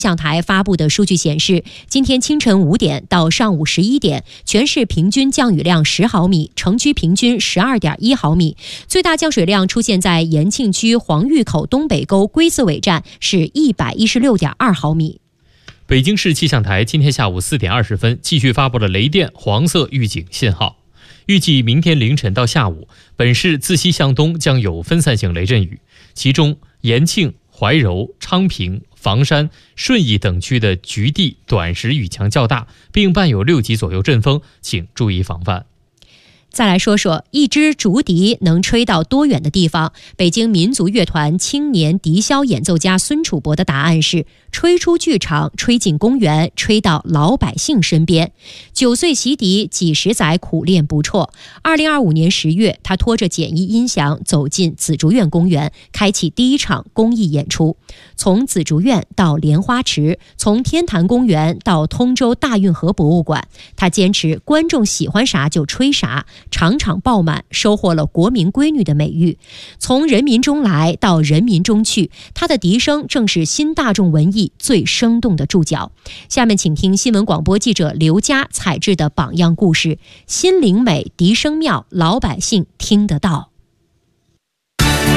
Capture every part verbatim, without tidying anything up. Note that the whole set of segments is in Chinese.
气象台发布的数据显示，今天清晨五点到上午十一点，全市平均降雨量十毫米，城区平均十二点一毫米。最大降水量出现在延庆区黄峪口东北沟龟子尾站，是一百一十六点二毫米。 北京市气象台今天下午四点二十分继续发布了雷电黄色预警信号，预计明天凌晨到下午，本市自西向东将有分散性雷阵雨，其中延庆、怀柔、昌平、房山、顺义等区的局地短时雨强较大，并伴有六级左右阵风，请注意防范。 再来说说一支竹笛能吹到多远的地方。北京民族乐团青年笛箫演奏家孙楚博的答案是：吹出剧场，吹进公园，吹到老百姓身边。九岁习笛，几十载苦练不辍。二零二五年十月，他拖着简易音响走进紫竹院公园，开启第一场公益演出。从紫竹院到莲花池，从天坛公园到通州大运河博物馆，他坚持观众喜欢啥就吹啥，场场爆满，收获了国民闺女的美誉。从人民中来到人民中去，他的笛声正是新大众文艺最生动的注脚。下面请听新闻广播记者刘佳采制的榜样故事：心灵美，笛声妙，老百姓听得到。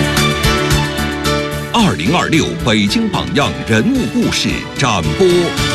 二零二六北京榜样人物故事展播。